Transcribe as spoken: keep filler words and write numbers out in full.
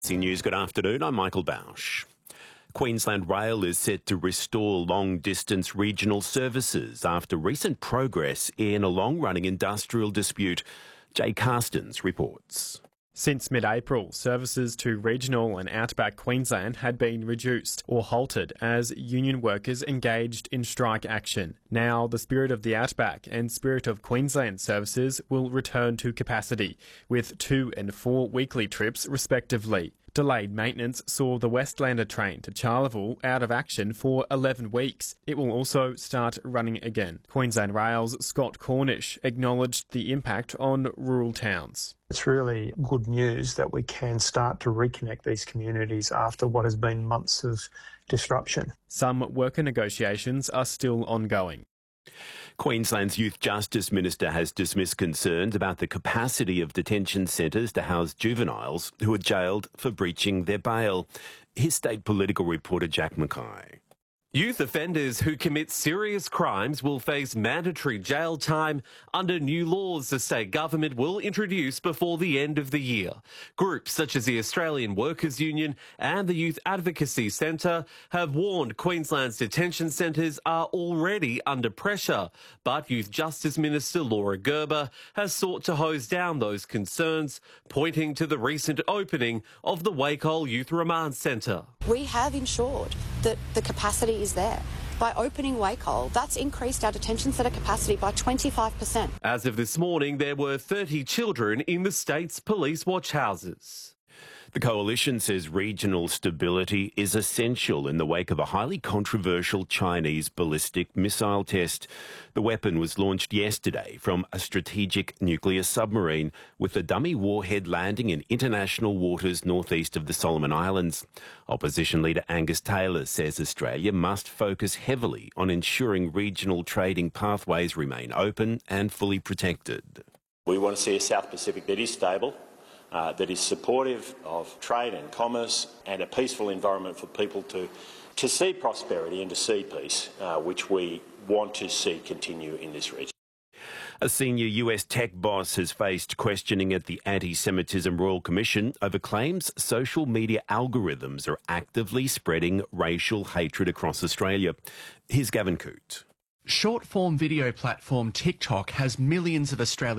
C News, good afternoon. I'm Michael Bausch. Queensland Rail is set to restore long-distance regional services after recent progress in a long-running industrial dispute. Jay Carstens reports. Since mid-April, services to regional and outback Queensland had been reduced or halted as union workers engaged in strike action. Now, the Spirit of the Outback and Spirit of Queensland services will return to capacity, with two and four weekly trips respectively. Delayed maintenance saw the Westlander train to Charleville out of action for eleven weeks. It will also start running again. Queensland Rail's Scott Cornish acknowledged the impact on rural towns. It's really good news that we can start to reconnect these communities after what has been months of disruption. Some worker negotiations are still ongoing. Queensland's Youth Justice Minister has dismissed concerns about the capacity of detention centres to house juveniles who are jailed for breaching their bail. His state political reporter Jack Mackay. Youth offenders who commit serious crimes will face mandatory jail time under new laws the state government will introduce before the end of the year. Groups such as the Australian Workers' Union and the Youth Advocacy Centre have warned Queensland's detention centres are already under pressure, but Youth Justice Minister Laura Gerber has sought to hose down those concerns, pointing to the recent opening of the Wacol Youth Remand Centre. We have ensured that the capacity is there. By opening Wacol, that's increased our detention centre capacity by twenty-five percent. As of this morning, there were thirty children in the state's police watch houses. The coalition says regional stability is essential in the wake of a highly controversial Chinese ballistic missile test. The weapon was launched yesterday from a strategic nuclear submarine, with the dummy warhead landing in international waters northeast of the Solomon Islands. Opposition leader Angus Taylor says Australia must focus heavily on ensuring regional trading pathways remain open and fully protected. We want to see a South Pacific that is stable, Uh, that is supportive of trade and commerce and a peaceful environment for people to, to see prosperity and to see peace, uh, which we want to see continue in this region. A senior U S tech boss has faced questioning at the Anti-Semitism Royal Commission over claims social media algorithms are actively spreading racial hatred across Australia. Here's Gavin Coote. Short-form video platform TikTok has millions of Australians